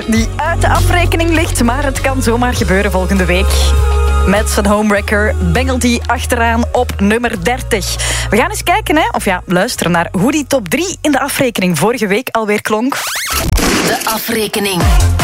Die uit de afrekening ligt, maar het kan zomaar gebeuren volgende week. Met zijn homewrecker bengelt hij achteraan op nummer 30. We gaan eens kijken, luisteren naar hoe die top 3 in de afrekening vorige week alweer klonk. De afrekening.